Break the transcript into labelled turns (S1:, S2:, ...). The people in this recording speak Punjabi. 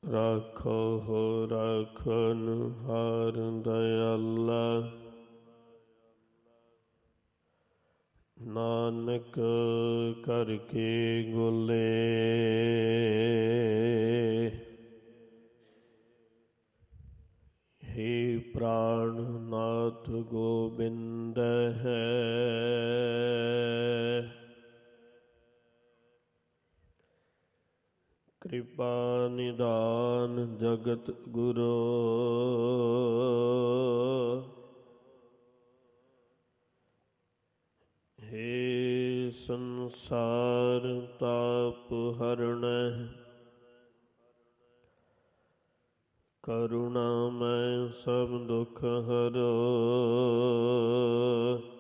S1: ਰਾਖੋ ਰਾਖਨਹਾਰ ਦਇਆਲਾ। ਨਾਨਕ ਕਰ ਕੇ ਗੋਲੇ ਹੇ ਪ੍ਰਾਣ ਨਾਥ ਗੋਬਿੰਦ ਹੈ। ਕਿਰਪਾ ਨਿਦਾਨ ਜਗਤ ਗੁਰੂ ਹੇ ਸੰਸਾਰ ਤਾਪ ਹਰਣੈ। ਕਰੁਣਾਮੈ ਸਭ ਦੁਖ ਹਰੋ